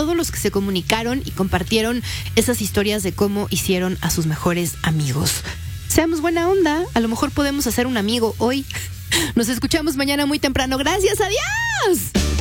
todos los que se comunicaron y compartieron esas historias de cómo hicieron a sus mejores amigos. Seamos buena onda, a lo mejor podemos hacer un amigo hoy. Nos escuchamos mañana muy temprano. Gracias, adiós.